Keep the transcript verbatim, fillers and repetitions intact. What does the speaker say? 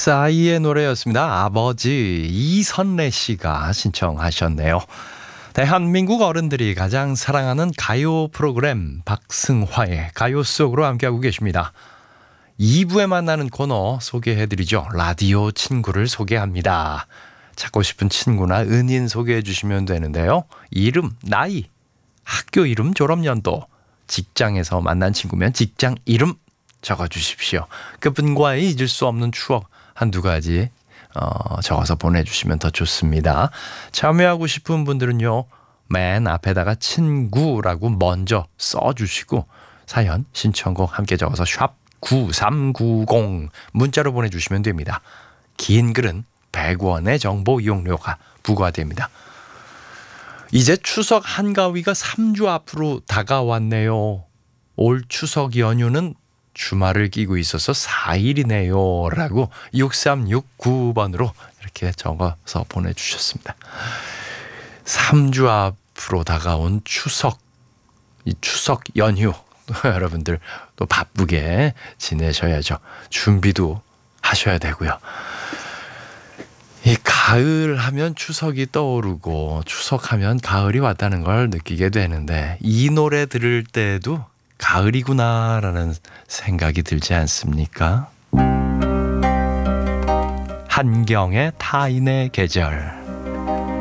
싸이의 노래였습니다. 아버지. 이선래 씨가 신청하셨네요. 대한민국 어른들이 가장 사랑하는 가요 프로그램 박승화의 가요 속으로 함께하고 계십니다. 이 부에 만나는 코너 소개해드리죠. 라디오 친구를 소개합니다. 찾고 싶은 친구나 은인 소개해 주시면 되는데요. 이름, 나이, 학교 이름, 졸업연도, 직장에서 만난 친구면 직장 이름 적어주십시오. 그분과의 잊을 수 없는 추억 한두 가지 어, 적어서 보내주시면 더 좋습니다. 참여하고 싶은 분들은요, 맨 앞에다가 친구라고 먼저 써주시고 사연 신청곡 함께 적어서 샵 구삼구공 문자로 보내주시면 됩니다. 긴 글은 백 원의 정보 이용료가 부과됩니다. 이제 추석 한가위가 삼 주 앞으로 다가왔네요. 올 추석 연휴는 주말을 끼고 있어서 사 일이네요 라고 육삼육구 번으로 이렇게 적어서 보내주셨습니다. 삼 주 앞으로 다가온 추석, 이 추석 연휴 여러분들 또 바쁘게 지내셔야죠. 준비도 하셔야 되고요. 이 가을 하면 추석이 떠오르고 추석하면 가을이 왔다는 걸 느끼게 되는데 이 노래 들을 때도 가을이구나라는 생각이 들지 않습니까? 한경의 타인의 계절.